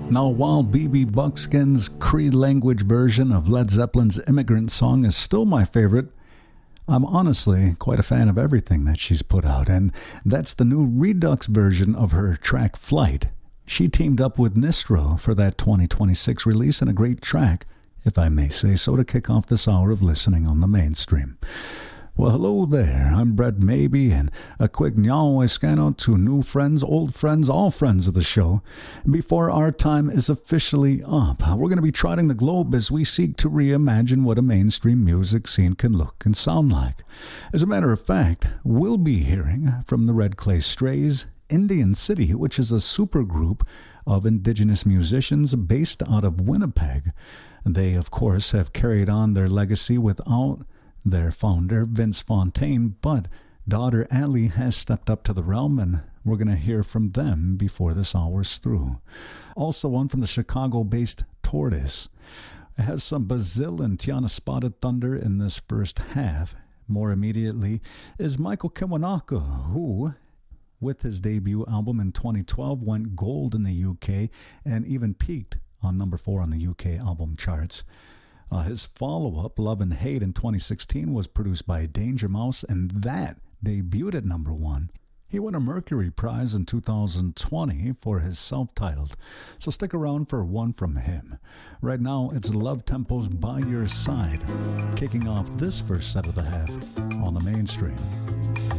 Now, while B.B. Buckskin's Cree language version of Led Zeppelin's Immigrant Song is still my favorite, I'm honestly quite a fan of everything that she's put out, and that's the new Redux version of her track Flight. She teamed up with Nistro for that 2026 release, and a great track, if I may say so, to kick off this hour of listening on the mainstream. Well, hello there. I'm Brett Maybe, and a quick Nyawe scan out to new friends, old friends, all friends of the show. Before our time is officially up, we're going to be trotting the globe as we seek to reimagine what a mainstream music scene can look and sound like. As a matter of fact, we'll be hearing from the Red Clay Strays, Indian City, which is a supergroup of indigenous musicians based out of Winnipeg. They, of course, have carried on their legacy without their founder, Vince Fontaine, but daughter Allie has stepped up to the realm, and we're going to hear from them before this hour's through. Also one from the Chicago-based Tortoise. It has some Bazil and Tiana Spotted Thunder in this first half. More immediately is Michael Kiwanaka, who, with his debut album in 2012, went gold in the UK and even peaked on number 4 on the UK album charts. His follow-up, Love and Hate, in 2016 was produced by Danger Mouse, and that debuted at number 1. He won a Mercury Prize in 2020 for his self-titled, so stick around for one from him. Right now, it's Love Tempo's By Your Side, kicking off this first set of the half on the mainstream.